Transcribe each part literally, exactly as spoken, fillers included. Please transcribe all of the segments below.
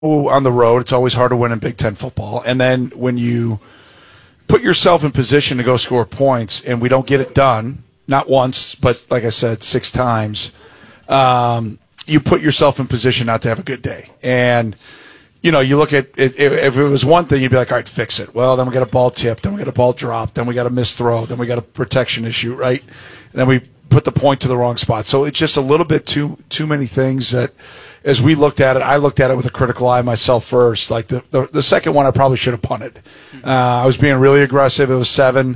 on the road, it's always hard to win in Big Ten football. And then when you put yourself in position to go score points and we don't get it done, not once, but like I said, six times, um, you put yourself in position not to have a good day. And, you know, you look at it, if it was one thing, you'd be like, all right, fix it. Well, then we got a ball tipped, then we got a ball dropped, then we got a missed throw, then we got a protection issue, right? And then we put the point to the wrong spot. So it's just a little bit too too many things that, as we looked at it, I looked at it with a critical eye myself first. Like the the, the second one, I probably should have punted. Uh, I was being really aggressive. It was seven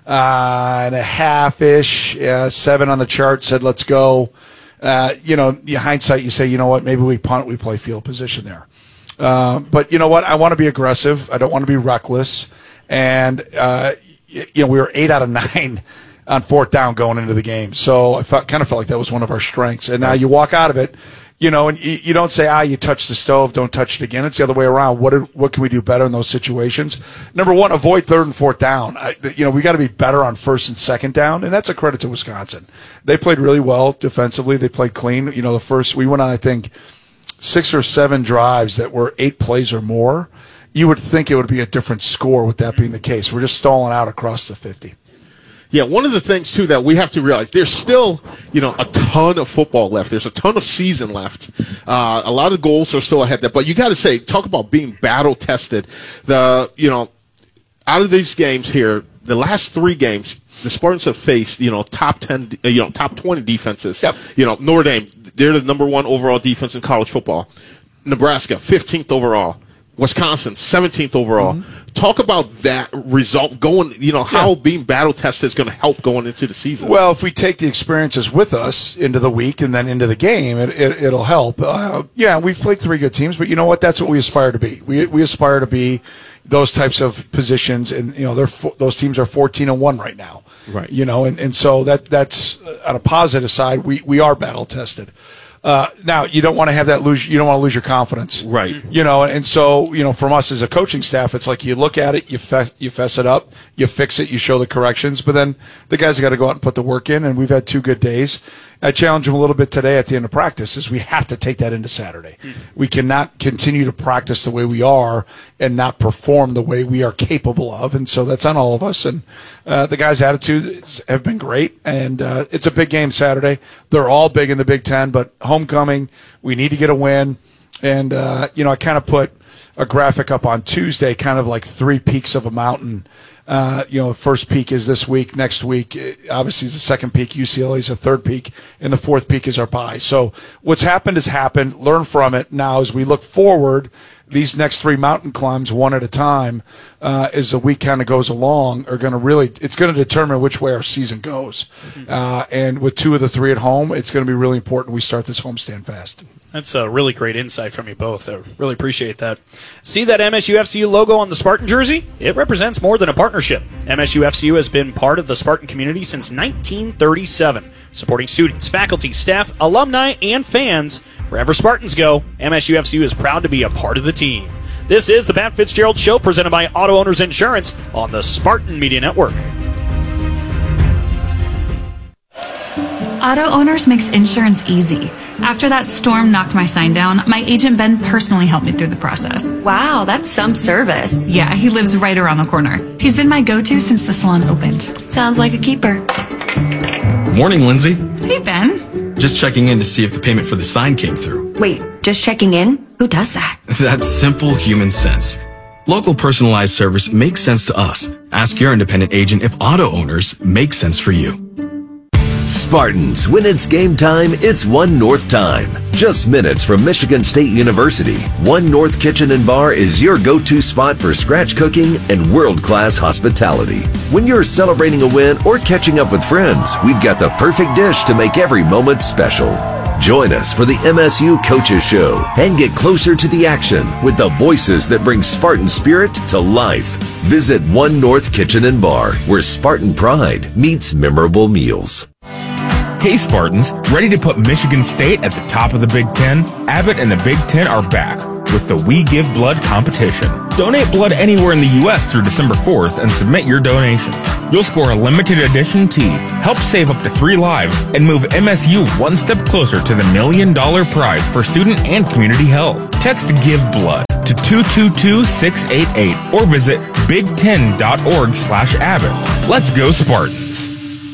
uh, and a half-ish, uh, seven on the chart, said let's go. Uh, you know, in hindsight, you say, you know what, maybe we punt, we play field position there. Uh, but you know what, I want to be aggressive. I don't want to be reckless. And, uh, you know, we were eight out of nine on fourth down going into the game. So I felt, kind of felt like that was one of our strengths. And now you walk out of it, you know, and you, you don't say, ah, you touched the stove, don't touch it again. It's the other way around. What did, what can we do better in those situations? Number one, avoid third and fourth down. I, you know, we got to be better on first and second down, and that's a credit to Wisconsin. They played really well defensively. They played clean. You know, the first, we went on, I think, six or seven drives that were eight plays or more. You would think it would be a different score with that being the case. We're just stalling out across the fifty. Yeah, one of the things, too, that we have to realize, there's still, you know, a ton of football left. There's a ton of season left. Uh, a lot of goals are still ahead there. But you got to say, talk about being battle-tested. The, you know, out of these games here, the last three games, the Spartans have faced, you know, top ten, you know, top twenty defenses. Yep. You know, Notre Dame, they're the number one overall defense in college football. Nebraska, fifteenth overall. Wisconsin, seventeenth overall. Mm-hmm. Talk about that result going, you know, how yeah. being battle tested is going to help going into the season. Well, if we take the experiences with us into the week and then into the game, it, it, it'll help. Uh, yeah, we've played three good teams, but you know what? That's what we aspire to be. We we aspire to be those types of positions, and you know, they're those teams are fourteen and one right now. Right. You know, and, and so that that's uh, on a positive side, we, we are battle tested. Uh, now you don't want to have that lose. You don't want to lose your confidence, right? You know, and, and so you know, from us as a coaching staff, it's like you look at it, you fess, you fess it up, you fix it, you show the corrections, but then the guys have got to go out and put the work in. And we've had two good days. I challenge them a little bit today at the end of practice is we have to take that into Saturday. Mm-hmm. We cannot continue to practice the way we are and not perform the way we are capable of. And so that's on all of us. And uh, the guys' attitudes have been great. And uh, it's a big game Saturday. They're all big in the Big Ten, but homecoming, we need to get a win. And, uh, you know, I kind of put a graphic up on Tuesday, kind of like three peaks of a mountain. Uh, you know, first peak is this week. Next week, obviously, is the second peak. U C L A is the third peak, and the fourth peak is our bye. So what's happened has happened. Learn from it. Now, as we look forward, these next three mountain climbs, one at a time, uh, as the week kind of goes along, are going to really, it's going to determine which way our season goes. Mm-hmm. Uh, and with two of the three at home, it's going to be really important we start this homestand fast. That's a really great insight from you both. I really appreciate that. See that M S U F C U logo on the Spartan jersey? It represents more than a partnership. M S U F C U has been part of the Spartan community since nineteen thirty-seven, supporting students, faculty, staff, alumni, and fans. Wherever Spartans go, M S U F C U is proud to be a part of the team. This is the Matt Fitzgerald Show, presented by Auto Owners Insurance on the Spartan Media Network. Auto Owners makes insurance easy. After that storm knocked my sign down, my agent Ben personally helped me through the process. Wow, that's some service. Yeah, he lives right around the corner. He's been my go-to since the salon opened. Sounds like a keeper. Morning, Lindsay. Hey, Ben. Just checking in to see if the payment for the sign came through. Wait, just checking in? Who does that? That's simple human sense. Local personalized service makes sense to us. Ask your independent agent if Auto Owners make sense for you. Spartans, when it's game time, it's One North time. Just minutes from Michigan State University, One North Kitchen and Bar is your go-to spot for scratch cooking and world-class hospitality. When you're celebrating a win or catching up with friends, we've got the perfect dish to make every moment special. Join us for the M S U Coaches Show and get closer to the action with the voices that bring Spartan spirit to life. Visit One North Kitchen and Bar, where Spartan pride meets memorable meals. Hey Spartans, ready to put Michigan State at the top of the Big Ten? Abbott and the Big Ten are back with the We Give Blood competition. Donate blood anywhere in the U S through December fourth and submit your donation. You'll score a limited edition tee, help save up to three lives, and move M S U one step closer to the million dollar prize for student and community health. Text GiveBlood to two two two six eight eight or visit big ten dot org slash Abbott. Let's go Spartans.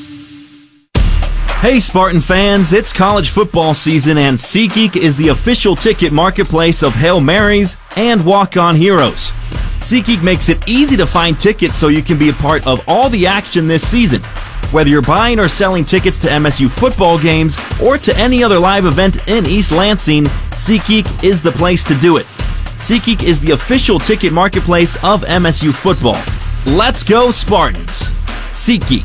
Hey Spartan fans, it's college football season and SeatGeek is the official ticket marketplace of Hail Marys and Walk-On Heroes. SeatGeek makes it easy to find tickets so you can be a part of all the action this season. Whether you're buying or selling tickets to M S U football games or to any other live event in East Lansing, SeatGeek is the place to do it. SeatGeek is the official ticket marketplace of M S U football. Let's go Spartans! SeatGeek.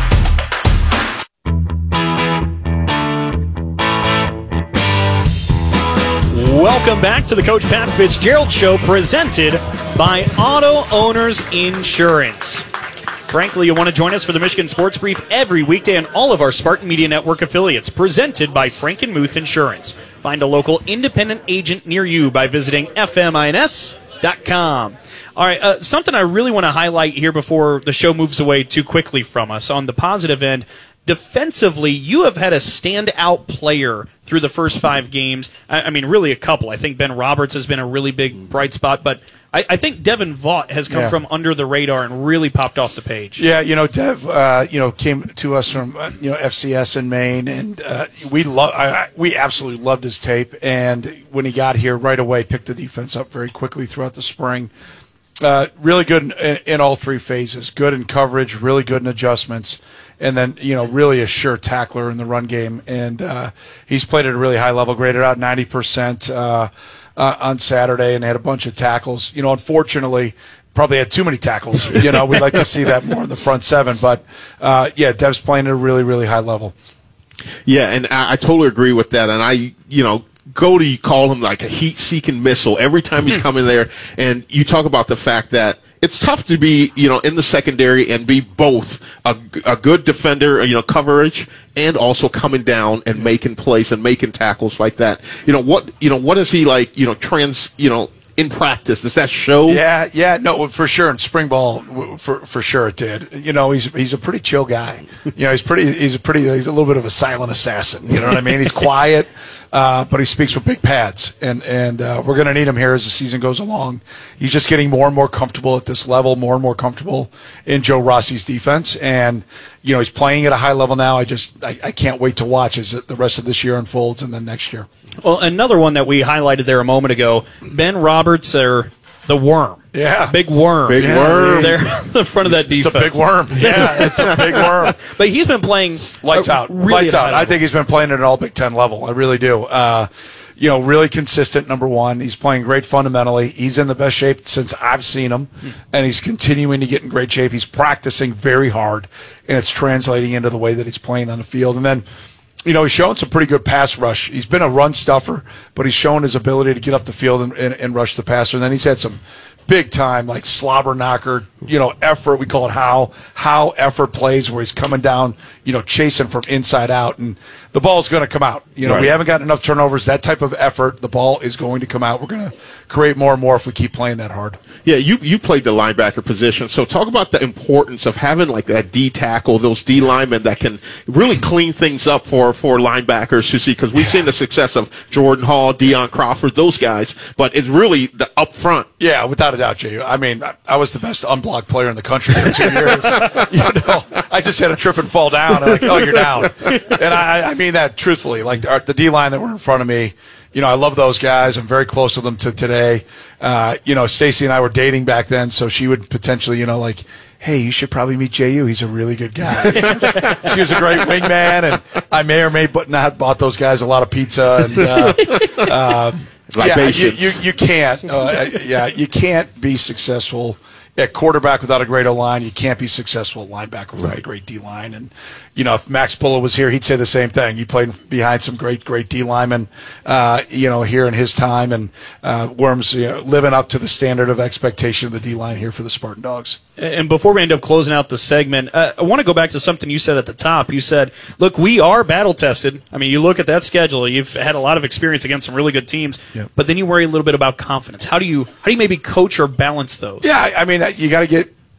Welcome back to the Coach Pat Fitzgerald Show, presented by Auto Owners Insurance. Frankly, you want to join us for the Michigan Sports Brief every weekday on all of our Spartan Media Network affiliates, presented by Frankenmuth Insurance. Find a local independent agent near you by visiting F M I N S dot com. All right, uh, something I really want to highlight here before the show moves away too quickly from us. On the positive end, defensively, you have had a standout player through the first five games. I, I mean, really a couple. I think Ben Roberts has been a really big bright spot, but I, I think Devin Vaught has come yeah. from under the radar and really popped off the page. Yeah, you know, Dev, uh, you know, came to us from uh, you know F C S in Maine, and uh, we love, we absolutely loved his tape. And when he got here, right away, picked the defense up very quickly throughout the spring. Uh, really good in, in all three phases. Good in coverage, really good in adjustments, and then, you know, really a sure tackler in the run game. And uh, he's played at a really high level, graded out ninety percent uh, uh, on Saturday, and had a bunch of tackles. You know, unfortunately, probably had too many tackles. You know, we'd like to see that more in the front seven. But, uh, yeah, Dev's playing at a really, really high level. Yeah, and I, I totally agree with that. And I, you know, Cody call him like a heat-seeking missile every time he's coming there. And you talk about the fact that it's tough to be, you know, in the secondary and be both a, a good defender, you know, coverage, and also coming down and making plays and making tackles like that. You know, what, you know, what is he like, you know, trans, you know, in practice? Does that show? Yeah, yeah, no, for sure. In spring ball, for for sure it did. You know, he's he's a pretty chill guy. You know, he's pretty. He's a pretty. He's a little bit of a silent assassin. You know what I mean? He's quiet, uh, but he speaks with big pads, and and uh, we're going to need him here as the season goes along. He's just getting more and more comfortable at this level, more and more comfortable in Joe Rossi's defense, and you know, he's playing at a high level now. I just I, I can't wait to watch as the rest of this year unfolds, and then next year. Well, another one that we highlighted there a moment ago, Ben Roberts, or the worm. Yeah. Big worm. Big yeah. worm. There in the front of that defense. It's a big worm. Yeah, it's a big worm. But he's been playing lights uh, out. Really lights out. level. I think he's been playing at an all Big Ten level. I really do. Uh, you know, really consistent, number one. He's playing great fundamentally. He's in the best shape since I've seen him, and he's continuing to get in great shape. He's practicing very hard, and it's translating into the way that he's playing on the field. And then, you know, he's shown some pretty good pass rush. He's been a run stuffer, but he's shown his ability to get up the field and, and, and rush the passer. And then he's had some big time, like slobber knocker, you know, effort. We call it how, how effort plays where he's coming down, you know, chasing from inside out. And the ball's going to come out. You know, right. We haven't gotten enough turnovers. That type of effort, the ball is going to come out. We're going to create more and more if we keep playing that hard. Yeah, you you played the linebacker position, so talk about the importance of having like that D tackle, those D linemen that can really clean things up for, for linebackers to see, because we've seen the success of Jordan Hall, Deion Crawford, those guys, but it's really the up front. Yeah, without a doubt, Jay. I mean, I, I was the best unblocked player in the country for two years. You know, I just had a trip and fall down. I'm like, oh, you're down. And I, I mean that truthfully. Like our, the D line that were in front of me, you know, I love those guys. I'm very close to them to today. Uh, you know, Stacy and I were dating back then, so she would potentially, you know, like, hey, you should probably meet J U. He's a really good guy. She was a great wingman, and I may or may but not bought those guys a lot of pizza. And uh, uh, yeah, you, you you can't. Uh, yeah, you can't be successful at quarterback without a great O-line. You can't be successful at linebacker without right. a great D-line. And, you know, if Max Pulla was here, he'd say the same thing. He played behind some great, great D-linemen, uh, you know, here in his time. And uh, Worm's you know, living up to the standard of expectation of the D-line here for the Spartan Dogs. And before we end up closing out the segment, uh, I want to go back to something you said at the top. You said, look, we are battle-tested. I mean, you look at that schedule. You've had a lot of experience against some really good teams. Yep. But then you worry a little bit about confidence. How do you how do you maybe coach or balance those? Yeah, I mean, you got to get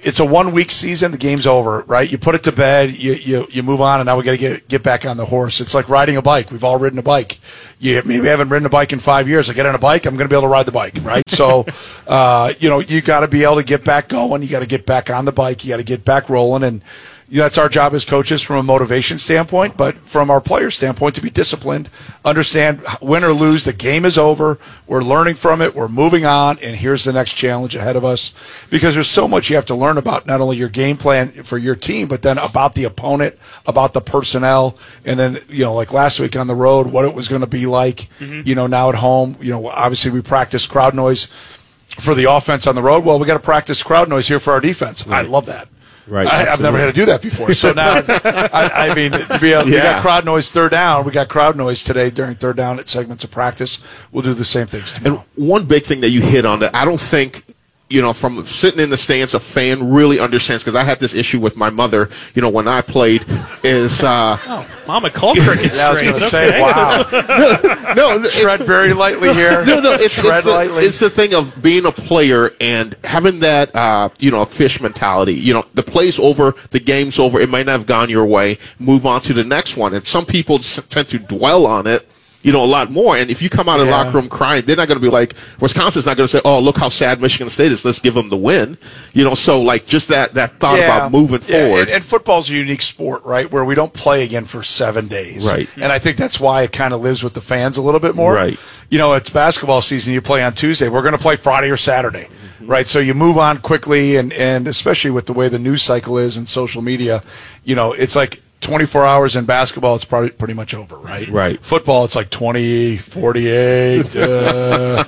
it's a one week season. The game's over, right? You put it to bed, you you, you move on, and now we got to get get back on the horse. It's like riding a bike. We've all ridden a bike. You maybe haven't ridden a bike in five years. I get on a bike, I'm going to be able to ride the bike, right? So, uh, you know, you got to be able to get back going. You got to get back on the bike. You got to get back rolling, and that's our job as coaches from a motivation standpoint, but from our player standpoint, to be disciplined, understand win or lose, the game is over. We're learning from it. We're moving on, and here's the next challenge ahead of us, because there's so much you have to learn about not only your game plan for your team, but then about the opponent, about the personnel, and then, you know, like last week on the road, what it was going to be like, mm-hmm. you know, now at home. You know, obviously we practice crowd noise for the offense on the road. Well, we got to practice crowd noise here for our defense. Right. I love that. Right, I, I've never had to do that before. So now, I, I mean, to be able, yeah. we got crowd noise third down. We got crowd noise today during third down at segments of practice. We'll do the same things tomorrow. And one big thing that you hit on that I don't think, you know, from sitting in the stands, a fan really understands, because I had this issue with my mother, you know, when I played, is... Uh, oh, Mama called cricket I was going to say, wow. no, no, Tread very lightly here. No, no, it's, Tread it's, the, lightly. it's the thing of being a player and having that, uh, you know, fish mentality. You know, the play's over, the game's over, it might not have gone your way, move on to the next one. And some people tend to dwell on it, you know, a lot more. And if you come out of the Yeah. locker room crying, they're not going to be like, Wisconsin's not going to say, oh, look how sad Michigan State is, let's give them the win. You know, so like just that, that thought Yeah. about moving Yeah, forward. And, and football's a unique sport, right, where we don't play again for seven days. Right. And I think that's why it kind of lives with the fans a little bit more. Right. You know, it's basketball season. You play on Tuesday. We're going to play Friday or Saturday, mm-hmm. right? So you move on quickly, and, and especially with the way the news cycle is and social media, you know, it's like twenty-four hours in basketball, it's probably pretty much over, right? Right. Football, it's like twenty, forty-eight. Uh,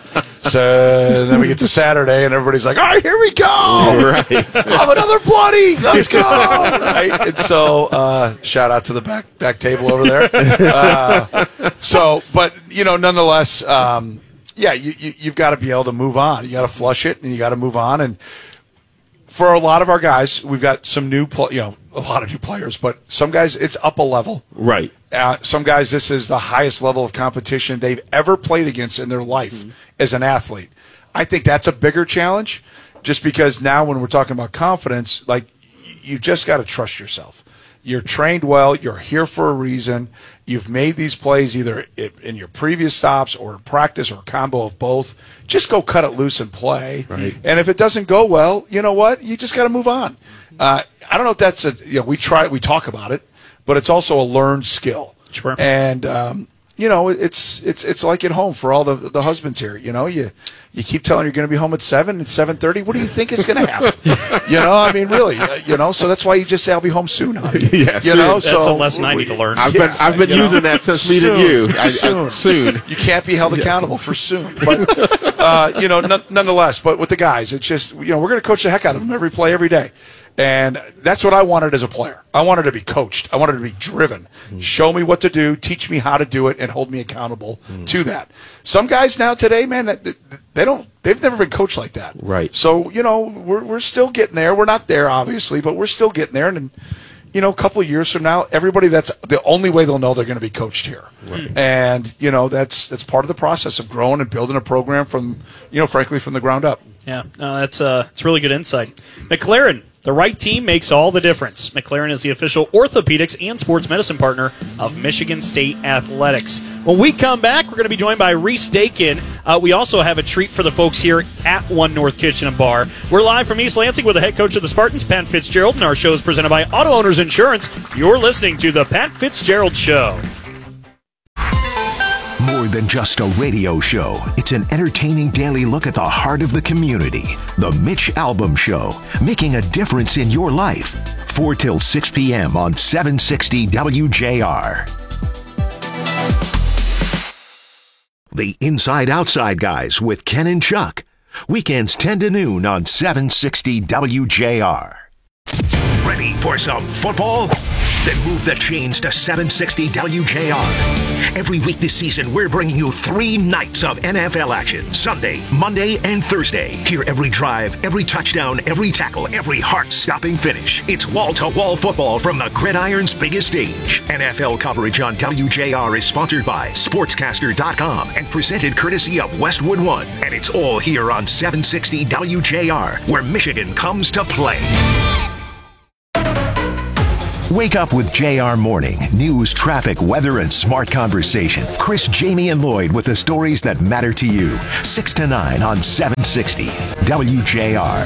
so then we get to Saturday, and everybody's like, all right, here we go. Right. Have another bloody. Let's go. Right? And so, uh, shout out to the back back table over there. Uh, so, but, you know, nonetheless, um, yeah, you, you, you've got to be able to move on. You got to flush it, and you got to move on. And for a lot of our guys, we've got some new, pl- you know, a lot of new players, but some guys, it's up a level. Right. Uh, some guys, this is the highest level of competition they've ever played against in their life mm-hmm. as an athlete. I think that's a bigger challenge, just because now when we're talking about confidence, like, you've just got to trust yourself. You're trained well. You're here for a reason. You've made these plays either in your previous stops or practice or a combo of both. Just go cut it loose and play. Right. And if it doesn't go well, you know what? You just got to move on. Uh, I don't know if that's a, you know, we try, we talk about it, but it's also a learned skill. Sure. And, um, you know, it's it's it's like at home for all the the husbands here. You know, you you keep telling you're going to be home at seven and seven thirty. What do you think is going to happen? You know, I mean, really, uh, you know. So that's why you just say, "I'll be home soon, honey." Yeah, you soon. know, That's so a lesson I need to learn. I've Yeah, been I've been you know. using that since meeting Soon. you. I, Soon. I, soon. You can't be held accountable for soon. But uh, you know, n- nonetheless, but with the guys, it's just, you know, we're going to coach the heck out of them every play, every day. And that's what I wanted as a player. I wanted to be coached. I wanted to be driven. Mm. Show me what to do, teach me how to do it, and hold me accountable mm. to that. Some guys now today, man, that they don't. They've never been coached like that. Right. So, you know, we're we're still getting there. We're not there, obviously, but we're still getting there. And, and you know, a couple of years from now, everybody, that's the only way they'll know they're going to be coached here. Right. And you know, that's that's part of the process of growing and building a program from, you know, frankly, from the ground up. Yeah, no, that's uh, that's really good insight. McLaren. The right team makes all the difference. McLaren is the official orthopedics and sports medicine partner of Michigan State Athletics. When we come back, we're going to be joined by Reese Dakin. Uh, we also have a treat for the folks here at One North Kitchen and Bar. We're live from East Lansing with the head coach of the Spartans, Pat Fitzgerald, and our show is presented by Auto Owners Insurance. You're listening to The Pat Fitzgerald Show. More than just a radio show, it's an entertaining daily look at the heart of the community. The Mitch Albom Show, making a difference in your life. four till six p.m. on seven sixty W J R. The Inside Outside Guys with Ken and Chuck. Weekends ten to noon on seven sixty W J R. Ready for some football? Then move the chains to seven sixty W J R. Every week this season, we're bringing you three nights of N F L action. Sunday, Monday, and Thursday. Hear every drive, every touchdown, every tackle, every heart-stopping finish. It's wall-to-wall football from the gridiron's biggest stage. N F L coverage on W J R is sponsored by Sportscaster dot com and presented courtesy of Westwood One. And it's all here on seven sixty W J R, where Michigan comes to play. Wake up with J R Morning. News, traffic, weather, and smart conversation. Chris, Jamie, and Lloyd with the stories that matter to you. six to nine on seven sixty W J R.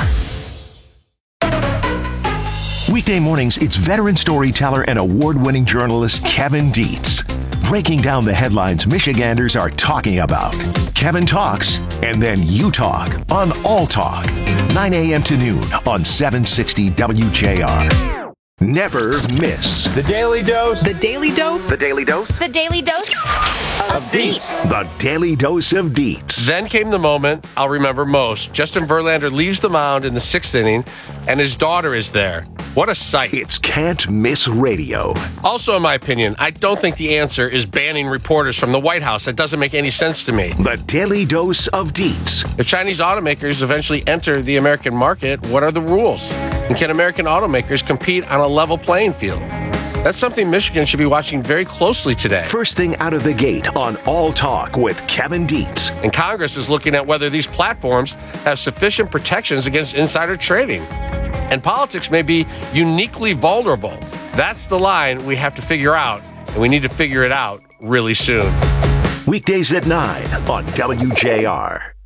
Weekday mornings, it's veteran storyteller and award-winning journalist Kevin Dietz, breaking down the headlines Michiganders are talking about. Kevin talks, and then you talk on All Talk. nine a.m. to noon on seven sixty W J R. Never miss The Daily Dose. The Daily Dose. The Daily Dose. The Daily Dose of Dietz. The Daily Dose of Dietz. Then came the moment I'll remember most. Justin Verlander leaves the mound in the sixth inning, and his daughter is there. What a sight. It's Can't Miss Radio. Also, in my opinion, I don't think the answer is banning reporters from the White House. That doesn't make any sense to me. The Daily Dose of Dietz. If Chinese automakers eventually enter the American market, what are the rules? And can American automakers compete on a level playing field? That's something Michigan should be watching very closely today. First thing out of the gate on All Talk with Kevin Dietz. And Congress is looking at whether these platforms have sufficient protections against insider trading. And politics may be uniquely vulnerable. That's the line we have to figure out, and we need to figure it out really soon. Weekdays at nine on W J R.